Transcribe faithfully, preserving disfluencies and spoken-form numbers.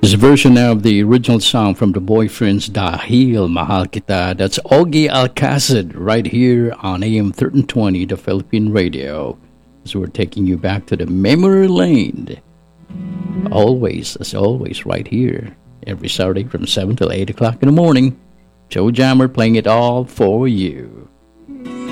This version of the original song from the Boyfriends, Dahil Mahal Kita. That's Ogie Alcacid right here on A M thirteen twenty, the Philippine Radio. So we're taking you back to the memory lane. Always, as always, right here. Every Saturday from seven till eight o'clock in the morning. Joe Jammer playing it all for you.